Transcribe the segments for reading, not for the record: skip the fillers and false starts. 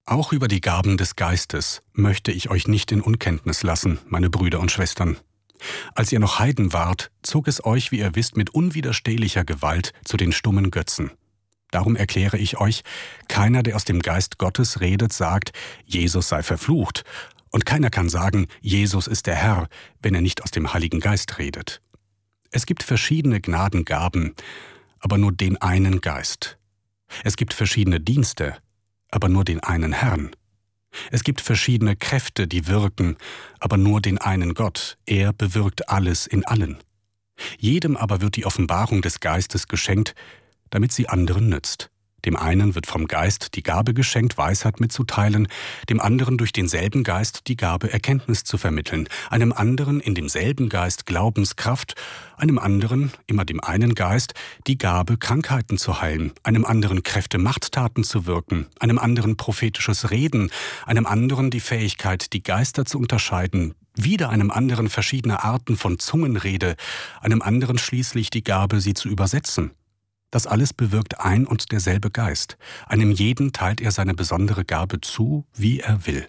Auch über die Gaben des Geistes möchte ich euch nicht in Unkenntnis lassen, meine Brüder und Schwestern. Als ihr noch Heiden wart, zog es euch, wie ihr wisst, mit unwiderstehlicher Gewalt zu den stummen Götzen. Darum erkläre ich euch, keiner, der aus dem Geist Gottes redet, sagt, Jesus sei verflucht. Und keiner kann sagen, Jesus ist der Herr, wenn er nicht aus dem Heiligen Geist redet. Es gibt verschiedene Gnadengaben, aber nur den einen Geist. Es gibt verschiedene Dienste, aber nur den einen Herrn. Es gibt verschiedene Kräfte, die wirken, aber nur den einen Gott. Er bewirkt alles in allen. Jedem aber wird die Offenbarung des Geistes geschenkt, damit sie anderen nützt. Dem einen wird vom Geist die Gabe geschenkt, Weisheit mitzuteilen, dem anderen durch denselben Geist die Gabe, Erkenntnis zu vermitteln, einem anderen in demselben Geist Glaubenskraft, einem anderen, immer dem einen Geist, die Gabe, Krankheiten zu heilen, einem anderen Kräfte, Machttaten zu wirken, einem anderen prophetisches Reden, einem anderen die Fähigkeit, die Geister zu unterscheiden, wieder einem anderen verschiedene Arten von Zungenrede, einem anderen schließlich die Gabe, sie zu übersetzen. Das alles bewirkt ein und derselbe Geist. Einem jeden teilt er seine besondere Gabe zu, wie er will.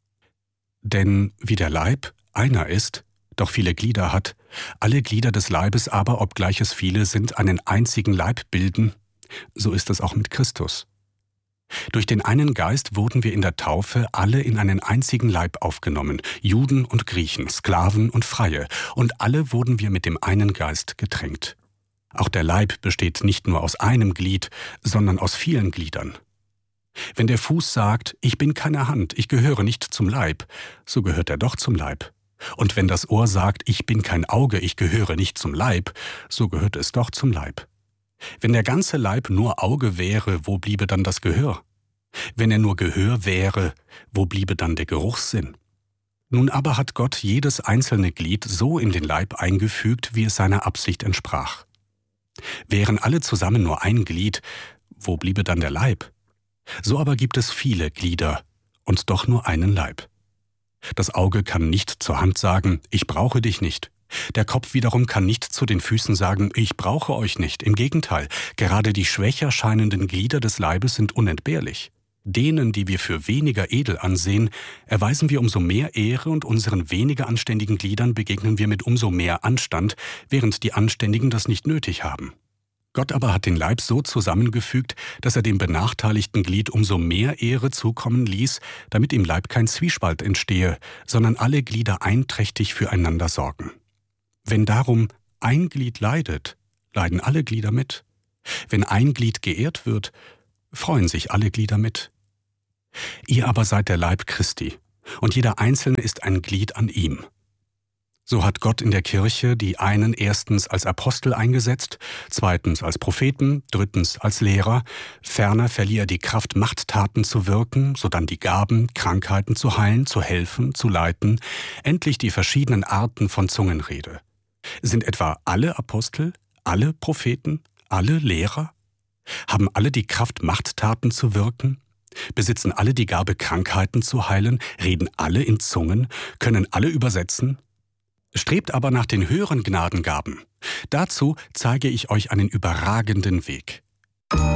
Denn wie der Leib einer ist, doch viele Glieder hat, alle Glieder des Leibes aber, obgleich es viele sind, einen einzigen Leib bilden, so ist es auch mit Christus. Durch den einen Geist wurden wir in der Taufe alle in einen einzigen Leib aufgenommen, Juden und Griechen, Sklaven und Freie, und alle wurden wir mit dem einen Geist getränkt. Auch der Leib besteht nicht nur aus einem Glied, sondern aus vielen Gliedern. Wenn der Fuß sagt, ich bin keine Hand, ich gehöre nicht zum Leib, so gehört er doch zum Leib. Und wenn das Ohr sagt, ich bin kein Auge, ich gehöre nicht zum Leib, so gehört es doch zum Leib. Wenn der ganze Leib nur Auge wäre, wo bliebe dann das Gehör? Wenn er nur Gehör wäre, wo bliebe dann der Geruchssinn? Nun aber hat Gott jedes einzelne Glied so in den Leib eingefügt, wie es seiner Absicht entsprach. Wären alle zusammen nur ein Glied, wo bliebe dann der Leib? So aber gibt es viele Glieder und doch nur einen Leib. Das Auge kann nicht zur Hand sagen, ich brauche dich nicht. Der Kopf wiederum kann nicht zu den Füßen sagen, ich brauche euch nicht. Im Gegenteil, gerade die schwächer scheinenden Glieder des Leibes sind unentbehrlich. Denen, die wir für weniger edel ansehen, erweisen wir umso mehr Ehre und unseren weniger anständigen Gliedern begegnen wir mit umso mehr Anstand, während die Anständigen das nicht nötig haben. Gott aber hat den Leib so zusammengefügt, dass er dem benachteiligten Glied umso mehr Ehre zukommen ließ, damit im Leib kein Zwiespalt entstehe, sondern alle Glieder einträchtig füreinander sorgen. Wenn darum ein Glied leidet, leiden alle Glieder mit. Wenn ein Glied geehrt wird, freuen sich alle Glieder mit. Ihr aber seid der Leib Christi, und jeder Einzelne ist ein Glied an ihm. So hat Gott in der Kirche die einen erstens als Apostel eingesetzt, zweitens als Propheten, drittens als Lehrer, ferner verlieh er die Kraft, Machttaten zu wirken, sodann die Gaben, Krankheiten zu heilen, zu helfen, zu leiten, endlich die verschiedenen Arten von Zungenrede. Sind etwa alle Apostel, alle Propheten, alle Lehrer? Haben alle die Kraft, Machttaten zu wirken? Besitzen alle die Gabe, Krankheiten zu heilen? Reden alle in Zungen? Können alle übersetzen? Strebt aber nach den höheren Gnadengaben. Dazu zeige ich euch einen überragenden Weg.